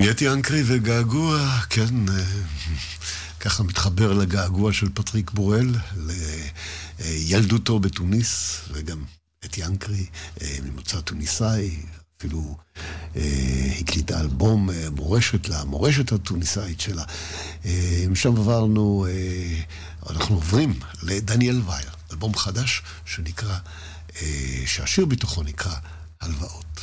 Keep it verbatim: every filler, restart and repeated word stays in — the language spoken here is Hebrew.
יתי אנקרי וגעגוע, כן, ככה מתחבר לגעגוע של פטריק בורל, לילדותו בתוניס, וגם יתי אנקרי ממוצא טוניסאי, אפילו הקליטה אלבום מורשת לה, מורשת התוניסאית שלה. משם עברנו, אנחנו עוברים לדניאל וייר, אלבום חדש שנקרא, שהשיר בתוכו נקרא הלוואות.